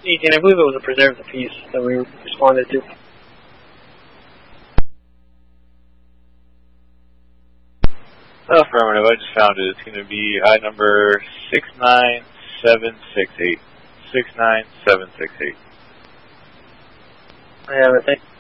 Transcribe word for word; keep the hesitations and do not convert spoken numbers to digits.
eighteen, I believe it was a preserve the peace that we responded to. Affirmative, I just found it. It's going to be I number six nine seven six eight. six nine seven six eight. I have it, thank you.